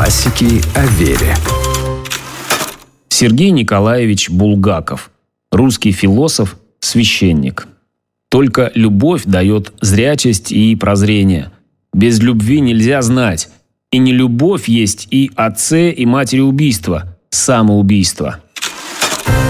Классики о вере. Сергей Николаевич Булгаков. Русский философ, священник. Только любовь дает зрячесть и прозрение. Без любви нельзя знать. И не любовь есть и отце, и матери убийства, самоубийство.